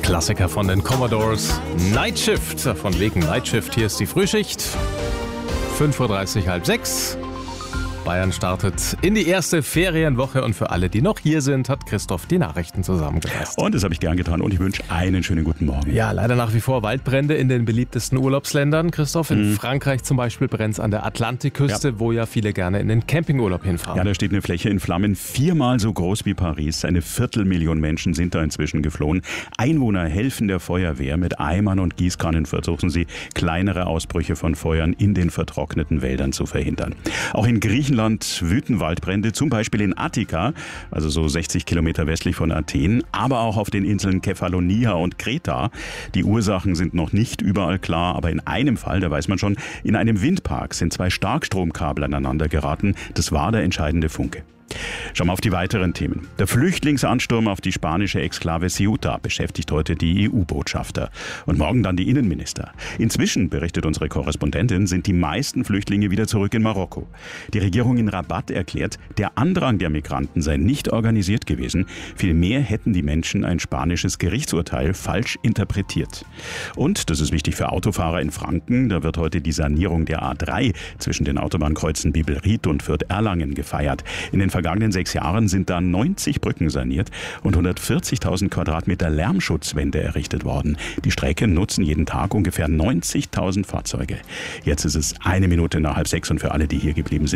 Klassiker von den Commodores. Night Shift, von wegen Night Shift. Hier ist die Frühschicht. 5:30 Uhr, halb sechs. Bayern startet in die erste Ferienwoche und für alle, die noch hier sind, hat Christoph die Nachrichten zusammengefasst. Und das habe ich gern getan und ich wünsche einen schönen guten Morgen. Ja, leider nach wie vor Waldbrände in den beliebtesten Urlaubsländern. Christoph, in Frankreich zum Beispiel brennt es an der Atlantikküste, wo ja viele gerne in den Campingurlaub hinfahren. Ja, da steht eine Fläche in Flammen, 4-mal so groß wie Paris. 250.000 Menschen sind da inzwischen geflohen. Einwohner helfen der Feuerwehr. Mit Eimern und Gießkannen versuchen sie, kleinere Ausbrüche von Feuern in den vertrockneten Wäldern zu verhindern. Auch in Griechenland wüten Waldbrände, zum Beispiel in Attika, also so 60 Kilometer westlich von Athen, aber auch auf den Inseln Kefalonia und Kreta. Die Ursachen sind noch nicht überall klar, aber in einem Fall, da weiß man schon, in einem Windpark sind 2 Starkstromkabel aneinander geraten. Das war der entscheidende Funke. Schauen wir auf die weiteren Themen. Der Flüchtlingsansturm auf die spanische Exklave Ceuta beschäftigt heute die EU-Botschafter und morgen dann die Innenminister. Inzwischen, berichtet unsere Korrespondentin, sind die meisten Flüchtlinge wieder zurück in Marokko. Die Regierung in Rabat erklärt, der Andrang der Migranten sei nicht organisiert gewesen. Vielmehr hätten die Menschen ein spanisches Gerichtsurteil falsch interpretiert. Und, das ist wichtig für Autofahrer in Franken, da wird heute die Sanierung der A3 zwischen den Autobahnkreuzen Bibelried und Fürth-Erlangen gefeiert. In den vergangenen 6 Jahren sind da 90 Brücken saniert und 140.000 Quadratmeter Lärmschutzwände errichtet worden. Die Strecke nutzen jeden Tag ungefähr 90.000 Fahrzeuge. Jetzt ist es 1 Minute nach halb 6 und für alle, die hier geblieben sind,